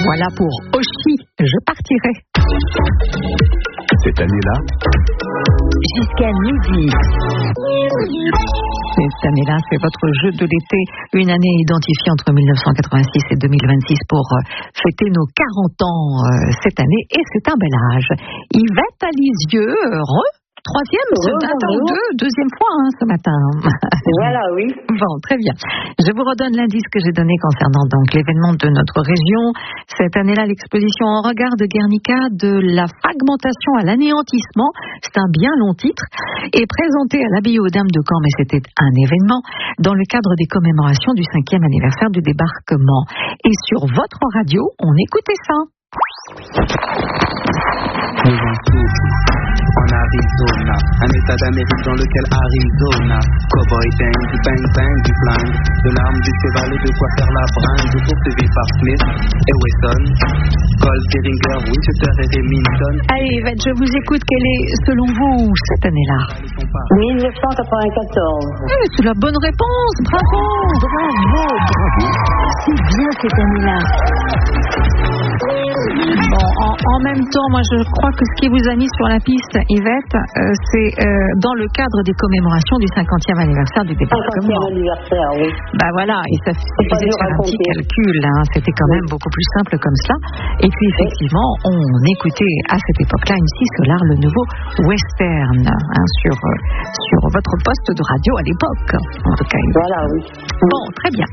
Voilà pour Oshi, je partirai. Cette année-là, jusqu'à midi. Cette année-là, c'est votre jeu de l'été. Une année identifiée entre 1986 et 2026 pour fêter nos 40 ans cette année. Et c'est un bel âge. Yvette à Lisieux, troisième ce matin ou deuxième fois ce matin. Voilà, oui. Bon, très bien. Je vous redonne l'indice que j'ai donné concernant donc l'événement de notre région. Cette année-là, l'exposition En regard de Guernica, de la fragmentation à l'anéantissement, c'est un bien long titre, est présentée à l'abbaye aux Dames de Caen, mais c'était un événement dans le cadre des commémorations du 5e anniversaire du débarquement. Et sur votre radio, on écoutait ça. En Arizona, un état d'Amérique dans lequel Arizona, cowboy bang, du bang bang, du flingue, de l'arme, du cheval et de quoi faire la bringue, poursuivi par Smith et Wesson, Colt, Derringer, Winchester et Remington. Allez Yvette, je vous écoute, quelle est selon vous cette année-là? 1994. C'est la bonne réponse, bravo. C'est bien cette année-là. Bon, en même temps, moi je crois que ce qui vous a mis sur la piste, Yvette, c'est dans le cadre des commémorations du 50e anniversaire du débarquement. 50e anniversaire, oui. Bah voilà, et ça faisait faire un petit calcul, c'était quand même beaucoup plus simple comme cela. Et puis effectivement, on écoutait à cette époque-là MC Solar, le nouveau western, sur votre poste de radio à l'époque. En tout cas. Voilà, oui. Bon, très bien.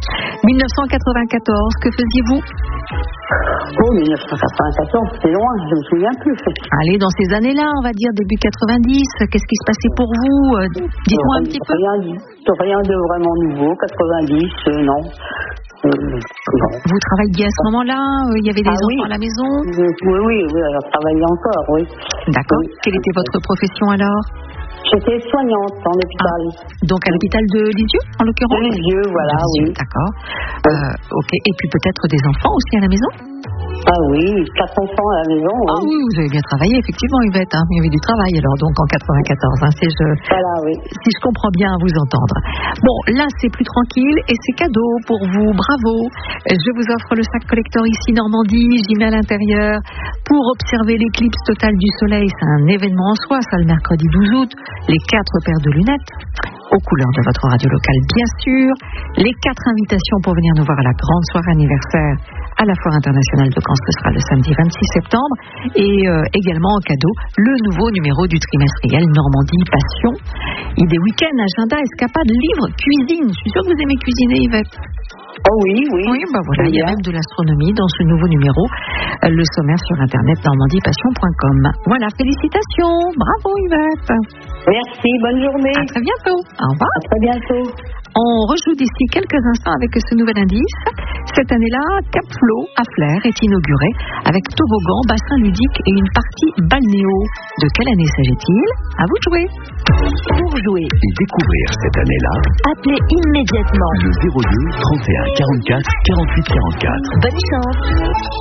1994, que faisiez-vous? Oh, 1994, c'est loin, je me souviens plus. Allez, dans ces années-là, on va dire début 90, qu'est-ce qui se passait pour vous? Dites-moi un petit peu. Rien de vraiment nouveau, 90, non. Non. Vous travailliez à ce moment-là? Il y avait des enfants à la maison? Oui, je travaillais encore, oui. D'accord. Oui. Quelle était votre profession alors? J'étais soignante en hôpital. Donc à l'hôpital de Lisieux, en l'occurrence? De Lisieux, voilà, Lisieux, oui. D'accord. Ok. Et puis peut-être des enfants aussi à la maison? Ah oui, 4 enfants à la maison. Oui. Ah oui, vous avez bien travaillé, effectivement, Yvette. Il y avait du travail alors, donc en 94. Voilà, oui. Si je comprends bien à vous entendre. Bon, là, c'est plus tranquille et c'est cadeau pour vous. Bravo. Je vous offre le sac collector ici Normandie. J'y mets à l'intérieur pour observer l'éclipse totale du soleil. C'est un événement en soi, ça, le mercredi 12 août. Les 4 paires de lunettes aux couleurs de votre radio locale, bien sûr. Les 4 invitations pour venir nous voir à la grande soirée anniversaire à la Foire internationale de Caen, ce sera le samedi 26 septembre. Et également en cadeau, le nouveau numéro du trimestriel Normandie Passion. Idées week-end, agenda, escapade, livres, cuisine. Je suis sûre que vous aimez cuisiner, Yvette. Oh oui. Oui, voilà, il y a même de l'astronomie dans ce nouveau numéro. Le sommaire sur internet normandiepassion.com. Voilà, félicitations. Bravo, Yvette. Merci, bonne journée. À très bientôt. Au revoir. À très bientôt. On rejoue d'ici quelques instants avec ce nouvel indice. Cette année-là, Cap Flo à Flers est inauguré avec toboggan, bassin ludique et une partie balnéo. De quelle année s'agit-il? À vous de jouer. pour jouer et découvrir cette année-là, appelez immédiatement le 02 31 44 48 44. Bonne chance.